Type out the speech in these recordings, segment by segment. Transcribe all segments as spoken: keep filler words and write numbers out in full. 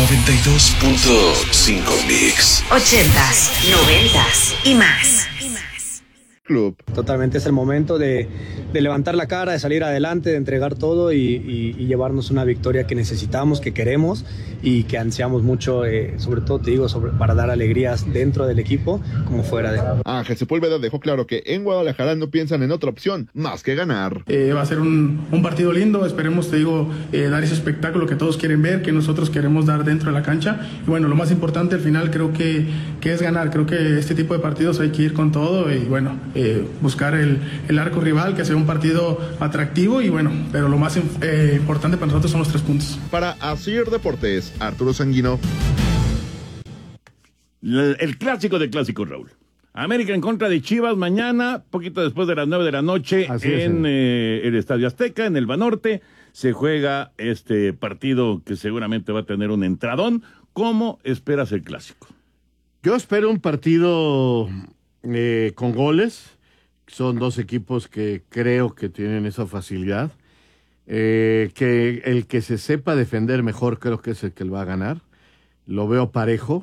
noventa y dos punto cinco Mix. Ochentas, noventas y más. Club. Totalmente es el momento de, de levantar la cara, de salir adelante, de entregar todo y, y, y llevarnos una victoria que necesitamos, que queremos y que ansiamos mucho, eh, sobre todo te digo, sobre, para dar alegrías dentro del equipo como fuera de. Ángel Sepúlveda dejó claro que en Guadalajara no piensan en otra opción más que ganar. Eh, va a ser un, un partido lindo, esperemos, te digo, eh, dar ese espectáculo que todos quieren ver, que nosotros queremos dar dentro de la cancha. Y bueno, lo más importante al final creo que, que es ganar, creo que este tipo de partidos hay que ir con todo y bueno, Eh, buscar el, el arco rival, que sea un partido atractivo y bueno, pero lo más eh, importante para nosotros son los tres puntos. Para Asir Deportes, Arturo Sanguino. El, el clásico de clásicos, Raúl. América en contra de Chivas mañana, poquito después de las nueve de la noche, Así en es, eh, el Estadio Azteca, en el Banorte, se juega este partido que seguramente va a tener un entradón. ¿Cómo esperas el clásico? Yo espero un partido eh, con goles. Son dos equipos que creo que tienen esa facilidad. Eh, que el que se sepa defender mejor creo que es el que va a ganar. Lo veo parejo.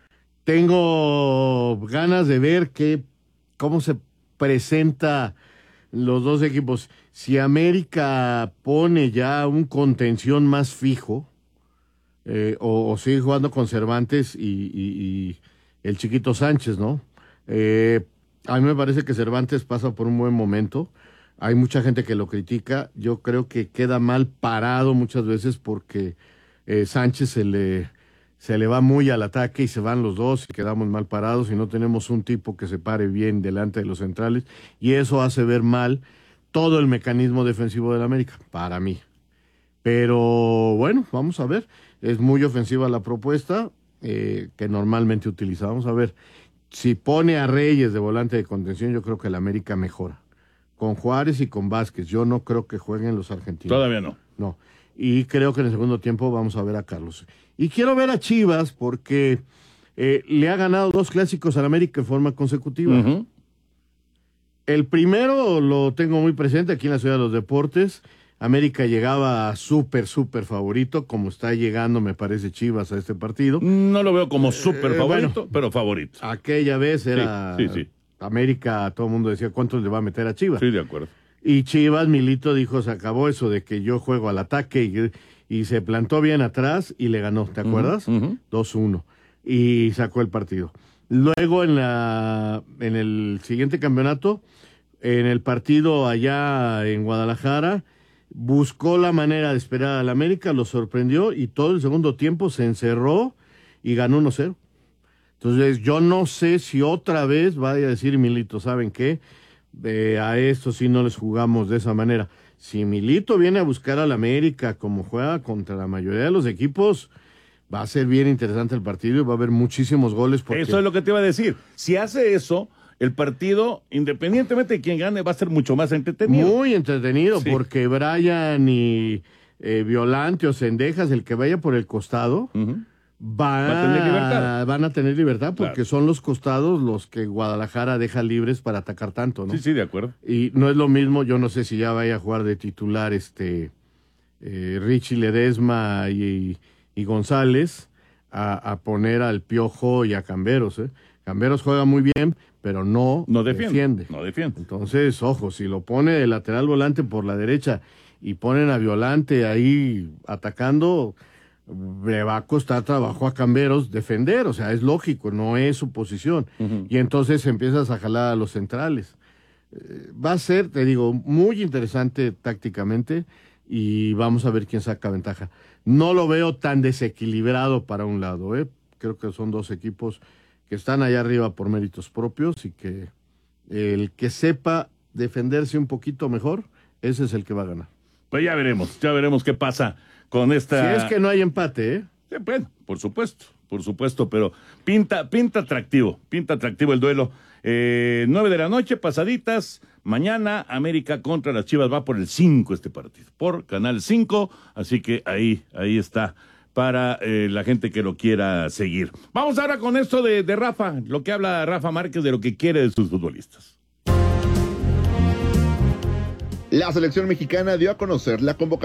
Tengo ganas de ver que, cómo se presenta los dos equipos. Si América pone ya un contención más fijo, eh, o, o sigue jugando con Cervantes y, y, y el Chiquito Sánchez, ¿no? Eh, A mí me parece que Cervantes pasa por un buen momento. Hay mucha gente que lo critica. Yo creo que queda mal parado muchas veces porque eh, Sánchez se le, se le va muy al ataque y se van los dos y quedamos mal parados y no tenemos un tipo que se pare bien delante de los centrales y eso hace ver mal todo el mecanismo defensivo del América, para mí. Pero bueno, vamos a ver. Es muy ofensiva la propuesta eh, que normalmente utiliza. Vamos a ver. Si pone a Reyes de volante de contención, yo creo que el América mejora. Con Juárez y con Vázquez, yo no creo que jueguen los argentinos. Todavía no. No. Y creo que en el segundo tiempo vamos a ver a Carlos. Y quiero ver a Chivas porque eh, le ha ganado dos clásicos al América en forma consecutiva. Uh-huh. El primero lo tengo muy presente aquí en la Ciudad de los Deportes. América llegaba súper, súper favorito, como está llegando, me parece, Chivas a este partido. No lo veo como súper favorito, eh, bueno, pero favorito. Aquella vez era sí, sí, sí. América, todo el mundo decía, ¿cuántos le va a meter a Chivas? Sí, de acuerdo. Y Chivas, Milito dijo, se acabó eso de que yo juego al ataque y, y se plantó bien atrás y le ganó, ¿te acuerdas? Uh-huh, uh-huh. dos uno. Y sacó el partido. Luego en, la, en el siguiente campeonato, en el partido allá en Guadalajara, buscó la manera de esperar al América, lo sorprendió y todo el segundo tiempo se encerró y ganó uno cero. Entonces yo no sé si otra vez vaya a decir Milito, ¿saben qué? Eh, a esto sí no les jugamos de esa manera. Si Milito viene a buscar al América como juega contra la mayoría de los equipos, va a ser bien interesante el partido y va a haber muchísimos goles. Porque... Eso es lo que te iba a decir. Si hace eso, el partido, independientemente de quién gane, va a ser mucho más entretenido. Muy entretenido, sí. Porque Brian y eh, Violante o Cendejas, el que vaya por el costado, uh-huh. va, va a tener libertad. van a tener libertad porque claro. Son los costados los que Guadalajara deja libres para atacar tanto, ¿no? Sí, sí, de acuerdo. Y no es lo mismo, yo no sé si ya vaya a jugar de titular este eh, Richie Ledesma y, y González a, a poner al Piojo y a Camberos, ¿eh? Camberos juega muy bien, pero no, no defiende, defiende. No defiende. Entonces, ojo, si lo pone de lateral volante por la derecha y ponen a Violante ahí atacando, le va a costar trabajo a Camberos defender, o sea, es lógico, no es su posición. Uh-huh. Y entonces empiezas a jalar a los centrales. Eh, va a ser, te digo, muy interesante tácticamente y vamos a ver quién saca ventaja. No lo veo tan desequilibrado para un lado, ¿eh? Creo que son dos equipos que están allá arriba por méritos propios y que el que sepa defenderse un poquito mejor, ese es el que va a ganar. Pues ya veremos, ya veremos qué pasa con esta... Si es que no hay empate, ¿eh? Sí, bueno, por supuesto, por supuesto, pero pinta, pinta atractivo, pinta atractivo el duelo. Eh, nueve de la noche, pasaditas, mañana América contra las Chivas, va por el cinco este partido, por Canal cinco, así que ahí, ahí está. Para eh, la gente que lo quiera seguir. Vamos ahora con esto de, de Rafa, lo que habla Rafa Márquez de lo que quiere de sus futbolistas. La selección mexicana dio a conocer la convocatoria